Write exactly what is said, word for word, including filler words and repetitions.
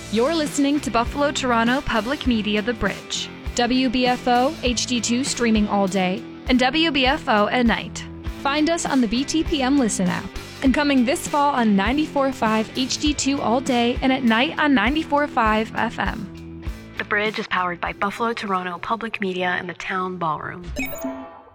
You're listening to Buffalo Toronto Public Media The Bridge, W B F O H D two streaming all day, and W B F O at night. Find us on the B T P M Listen app, and coming this fall on ninety-four point five H D two all day and at night on ninety-four point five F M. The Bridge is powered by Buffalo Toronto Public Media and the Town Ballroom.